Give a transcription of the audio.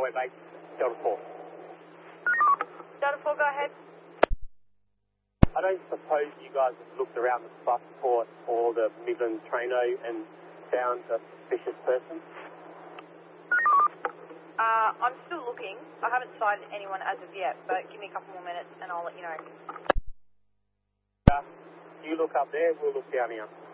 Highway Base, Delta 4. Delta 4, go ahead. I don't suppose you guys have looked around the Buckport or the Midland Trano and found a suspicious person? I'm still looking. I haven't sighted anyone as of yet, but give me a couple more minutes and I'll let you know. You look up there, we'll look down here.